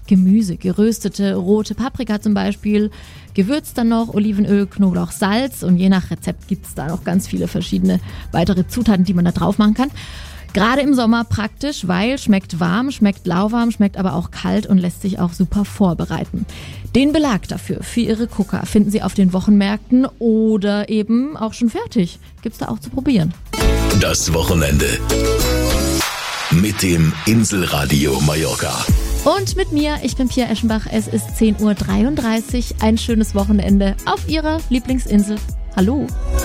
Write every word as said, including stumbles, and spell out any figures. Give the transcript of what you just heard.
Gemüse, geröstete rote Paprika zum Beispiel, gewürzt dann noch, Olivenöl, Knoblauch, Salz und je nach Rezept gibt es da noch ganz viele verschiedene weitere Zutaten, die man da drauf machen kann. Gerade im Sommer praktisch, weil schmeckt warm, schmeckt lauwarm, schmeckt aber auch kalt und lässt sich auch super vorbereiten. Den Belag dafür, für Ihre Cooker, finden Sie auf den Wochenmärkten oder eben auch schon fertig. Gibt's da auch zu probieren. Das Wochenende mit dem Inselradio Mallorca. Und mit mir, ich bin Pia Eschenbach, es ist zehn Uhr dreiunddreißig. Ein schönes Wochenende auf Ihrer Lieblingsinsel. Hallo.